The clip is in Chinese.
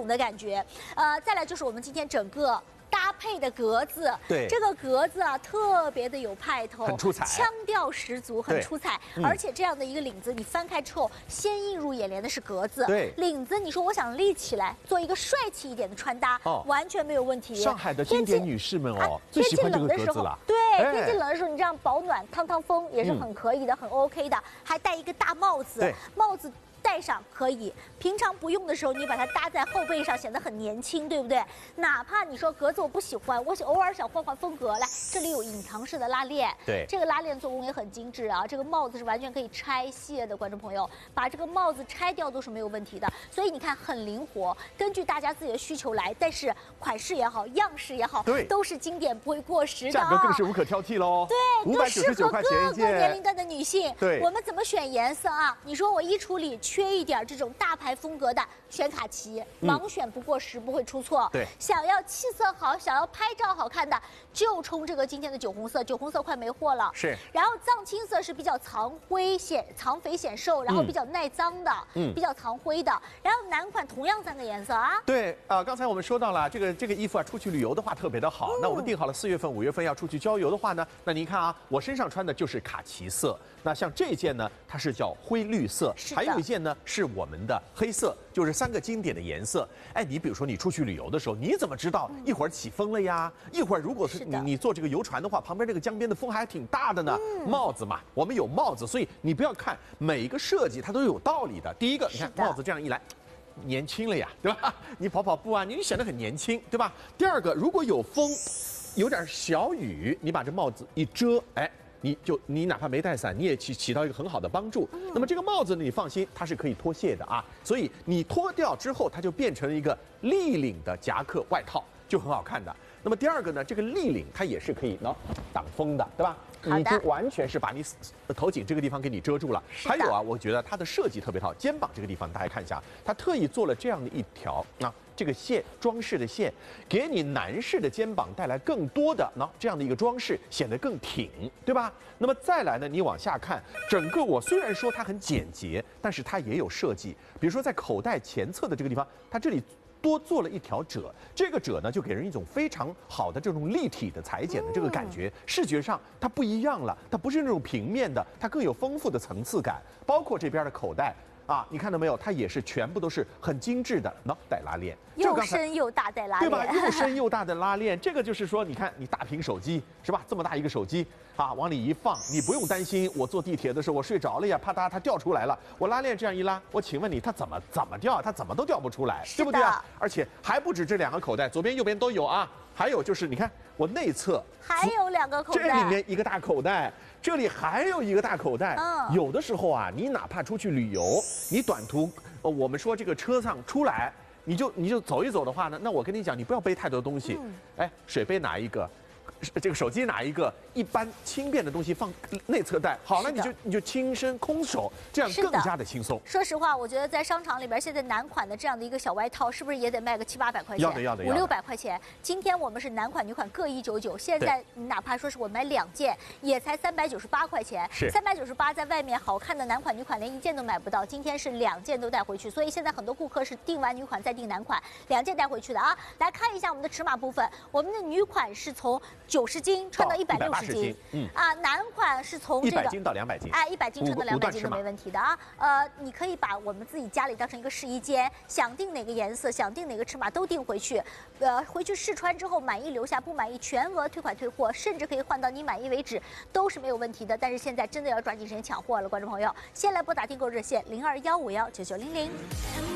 的感觉。再来就是我们今天整个搭配的格子， 对， 这个格子啊特别的有派头， 很出彩， 腔调十足，很出彩。而且这样的一个领子，你翻开之后，先映入眼帘的是格子。 对， 领子你说我想立起来，做一个帅气一点的穿搭，完全没有问题。 上海的经典女士们最喜欢这个格子了。 对，天气冷的时候，你这样保暖、趟风也是很可以的，很 OK 的。还戴一个大帽子，帽子戴上可以，平常不用的时候，你把它搭在后背上，显得很年轻，对不对？哪怕你说格子我不喜欢，我偶尔想换换风格，来，这里有隐藏式的拉链， 对， 这个拉链做工也很精致啊。这个帽子是完全可以拆卸的，观众朋友，把这个帽子拆掉都是没有问题的。所以你看很灵活，根据大家自己的需求来，但是款式也好，样式也好， 对， 都是经典不会过时的， 价格更是无可挑剔喽。 对，都适合各个年龄段的女性。 对， 我们怎么选颜色啊？你说我衣橱里缺一点这种大牌风格的，选卡其，盲选不过时，不会出错。 对， 想要气色好，想要拍照好看的，就冲这个今天的酒红色，酒红色快没货了。 是。 然后藏青色是比较藏肥显瘦，然后比较耐脏的，比较藏灰的。然后男款同样3个颜色啊。 对刚才我们说到了这个衣服啊，出去旅游的话特别的好。那我们定好了4月份、5月份要出去郊游的话呢，那您看啊，我身上穿的就是卡其色。那像这件呢，它是叫灰绿色，还有一件呢是我们的黑色，就是3个经典的颜色。哎，你比如说你出去旅游的时候，你怎么知道一会儿起风了呀？一会儿如果是你坐这个游船的话，旁边这个江边的风还挺大的呢。帽子嘛，我们有帽子，所以你不要看每一个设计它都有道理的。第一个，你看帽子这样一来，年轻了呀，对吧？你跑步啊，你显得很年轻，对吧？第二个，如果有风，有点小雨，你把这帽子一遮，哎。你哪怕没带伞，你也起到一个很好的帮助。那么这个帽子呢，你放心，它是可以脱卸的啊。所以你脱掉之后，它就变成了一个立领的夹克外套，就很好看的。那么第二个呢，这个立领它也是可以挡风的，对吧？已经完全是把你头颈这个地方给你遮住了。还有啊，我觉得它的设计特别好，肩膀这个地方大家看一下，它特意做了这样的一条这个线装饰的线，给你男士的肩膀带来更多的这样的一个装饰，显得更挺，对吧？那么再来呢，你往下看，整个我虽然说它很简洁，但是它也有设计。比如说在口袋前侧的这个地方，它这里多做了一条褶，这个褶呢就给人一种非常好的这种立体的裁剪的这个感觉，视觉上它不一样了，它不是那种平面的，它更有丰富的层次感。包括这边的口袋。你看到没有？它也是全部都是很精致的带拉链， 又深又大带拉链， 对吧？又深又大的拉链，这个就是说，你看你大屏手机是吧？这么大一个手机往里一放，你不用担心我坐地铁的时候我睡着了呀，啪嗒它掉出来了。我拉链这样一拉，我请问你它怎么掉？它怎么都掉不出来，对不对啊？而且还不止这2个口袋，左边右边都有啊。还有就是你看我内侧还有2个口袋， 这里面一个大口袋。这里还有一个大口袋，有的时候啊，你哪怕出去旅游，你短途，我们说这个车上出来，你就走一走的话呢，那我跟你讲，你不要背太多东西，水杯拿一个，这个手机拿一个，一般轻便的东西放内侧袋，好了，你就轻身空手，这样更加的轻松。 说实话，我觉得在商场里边，现在男款的这样的一个小外套，是不是也得卖个700-800块钱？ 要的 ，500-600块钱。今天我们是男款、女款各199，现在你哪怕说是我买2件，也才398块钱。 是 398，在外面好看的男款、女款连1件都买不到，今天是2件都带回去，所以现在很多顾客是订完女款再订男款，2件带回去的啊。来看一下我们的尺码部分，我们的女款是从90斤穿到160斤，男款是从这个 100斤到200斤 ，100斤穿到200斤都没问题的啊。你可以把我们自己家里当成一个试衣间，想定哪个颜色，想定哪个尺码都定回去，回去试穿之后满意留下，不满意全额退款退货，甚至可以换到你满意为止，都是没有问题的。但是现在真的要抓紧时间抢货了，观众朋友，先来拨打订购热线0215199900。